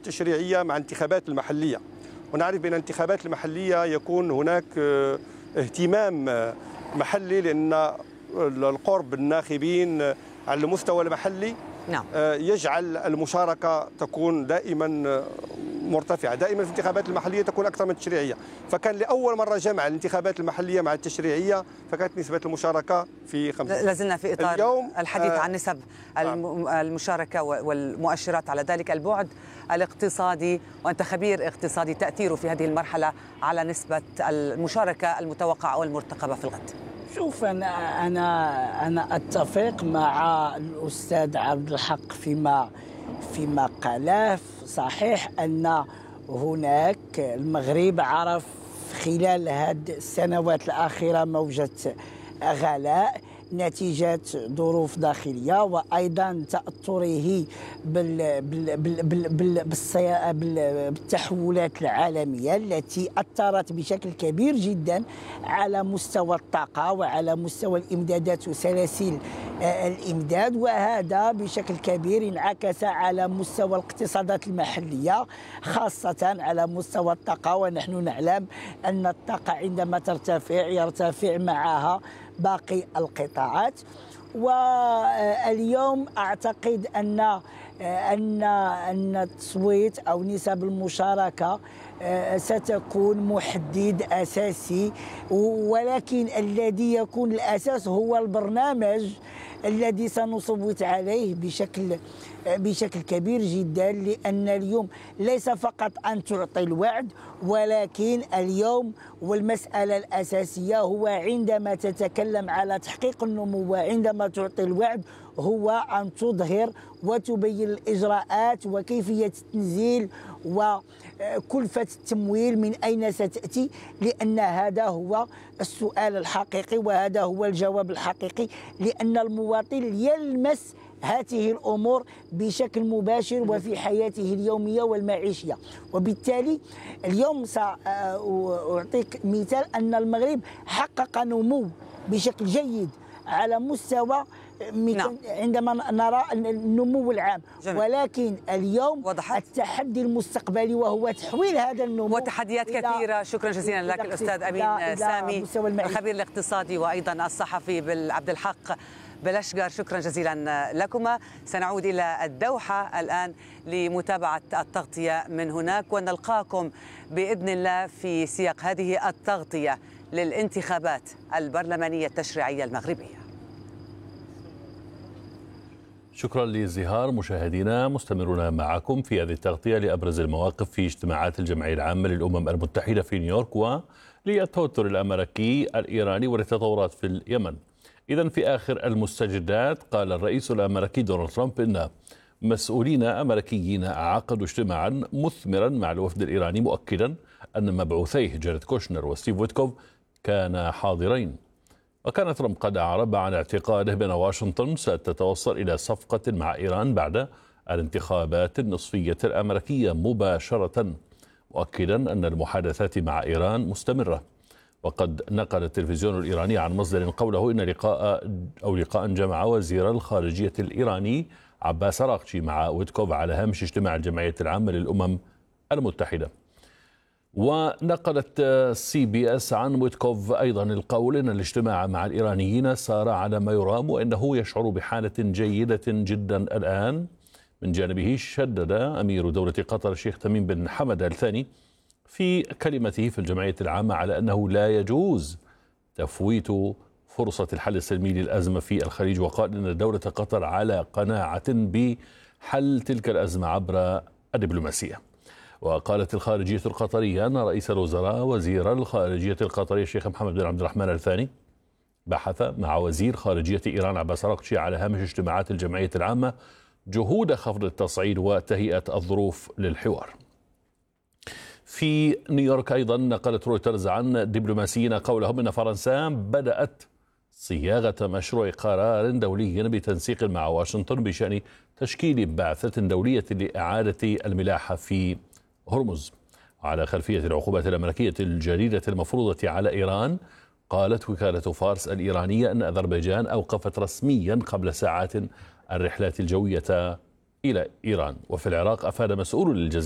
التشريعية مع الانتخابات المحلية. ونعرف بأن الانتخابات المحلية يكون هناك اهتمام محلي، لأن القرب الناخبين على المستوى المحلي يجعل المشاركة تكون دائما مرتفعة. دائما في الانتخابات المحلية تكون أكثر من التشريعية، فكان لأول مرة جمع الانتخابات المحلية مع التشريعية، فكانت نسبة المشاركة في 5. لازلنا في إطار اليوم الحديث عن نسب المشاركة والمؤشرات على ذلك. البعد الاقتصادي، وأنت خبير اقتصادي، تأثيره في هذه المرحلة على نسبة المشاركة المتوقعة والمرتقبة في الغد. شوف، أنا أتفق مع الأستاذ عبد الحق فيما قاله. صحيح أن هناك المغرب عرف خلال هذه السنوات الأخيرة موجة غلاء نتيجة ظروف داخلية، وأيضا تأثره بالتحولات العالمية التي أثرت بشكل كبير جدا على مستوى الطاقة وعلى مستوى الإمدادات وسلاسل الإمداد، وهذا بشكل كبير انعكس على مستوى الاقتصادات المحلية خاصة على مستوى الطاقة. ونحن نعلم أن الطاقة عندما ترتفع يرتفع معها باقي القطاعات. واليوم أعتقد أن التصويت أو نسب المشاركة ستكون محدد أساسي، ولكن الذي يكون الأساس هو البرنامج الذي سنصوت عليه بشكل كبير جدا، لأن اليوم ليس فقط أن تعطي الوعد، ولكن اليوم والمسألة الأساسية هو عندما تتكلم على تحقيق النمو وعندما تعطي الوعد هو أن تظهر وتبين الإجراءات وكيفية التنزيل وكلفة التمويل من أين ستأتي، لأن هذا هو السؤال الحقيقي وهذا هو الجواب الحقيقي، لأن المواطن يلمس هذه الأمور بشكل مباشر وفي حياته اليومية والمعيشية. وبالتالي اليوم سأعطيك مثال أن المغرب حقق نمو بشكل جيد على مستوى عندما نرى النمو العام. ولكن اليوم التحدي المستقبلي وهو تحويل هذا النمو وتحديات كثيرة. شكرا جزيلا لك الأستاذ أمين سامي، الخبير الاقتصادي وأيضا الصحفي عبد الحق بلشقر. شكرا جزيلا لكما. سنعود إلى الدوحة الآن لمتابعة التغطية من هناك، ونلقاكم بإذن الله في سياق هذه التغطية للانتخابات البرلمانية التشريعية المغربية. شكرا لزهار. مشاهدينا، مستمرون معكم في هذه التغطية لأبرز المواقف في اجتماعات الجمعية العامة للأمم المتحدة في نيويورك، وللتوتر الأمريكي الإيراني والتطورات في اليمن. إذن في آخر المستجدات، قال الرئيس الأمريكي دونالد ترامب إن مسؤولين أمريكيين عقدوا اجتماعا مثمرا مع الوفد الإيراني، مؤكدا أن مبعوثيه جاريد كوشنر وستيف ويتكوف كانا حاضرين. وكان ترامب قد أعرب عن اعتقاده بأن واشنطن ستتوصل إلى صفقة مع إيران بعد الانتخابات النصفية الأمريكية مباشرة، مؤكدا أن المحادثات مع إيران مستمرة. وقد نقل التلفزيون الإيراني عن مصدر قوله إن لقاء جمع وزير الخارجية الإيراني عباس أراغشي مع ويتكوف على هامش اجتماع الجمعية العامة للأمم المتحدة. ونقلت CBS عن ويتكوف أيضا القول أن الاجتماع مع الإيرانيين سار على ما يرام، وأنه يشعر بحالة جيدة جدا الآن. من جانبه شدد أمير دولة قطر الشيخ تميم بن حمد الثاني في كلمته في الجمعية العامة على أنه لا يجوز تفويت فرصة الحل السلمي للأزمة في الخليج، وقال أن دولة قطر على قناعة بحل تلك الأزمة عبر الدبلوماسية. وقالت الخارجية القطرية أن رئيس الوزراء وزير الخارجية القطري الشيخ محمد بن عبد الرحمن الثاني بحث مع وزير خارجية إيران عباس أراغشي على هامش اجتماعات الجمعية العامة جهود خفض التصعيد وتهيئة الظروف للحوار. في نيويورك أيضا نقلت رويترز عن دبلوماسيين قولهم أن فرنسا بدأت صياغة مشروع قرار دولي بتنسيق مع واشنطن بشأن تشكيل بعثة دولية لإعادة الملاحة في هرمز. وعلى خلفية العقوبات الأمريكية الجديدة المفروضة على إيران، قالت وكالة فارس الإيرانية أن أذربيجان أوقفت رسميا قبل ساعات الرحلات الجوية إلى إيران. وفي العراق أفاد مسؤول للجزيرة